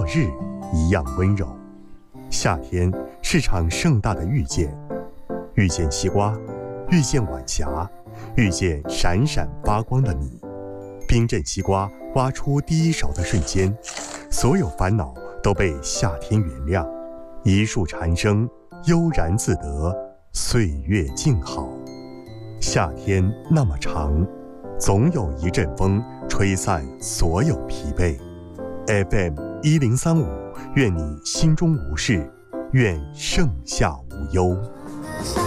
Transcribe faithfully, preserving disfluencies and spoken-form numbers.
日一样温柔。夏天是场盛大的遇见，遇见西瓜，遇见晚霞，遇见闪闪发光的你。冰镇西瓜挖出第一勺的瞬间，所有烦恼都被夏天原谅。一树蝉声，悠然自得，岁月静好。夏天那么长，总有一阵风吹散所有疲惫。F M 一零三五，愿你心中无事，愿盛夏无忧。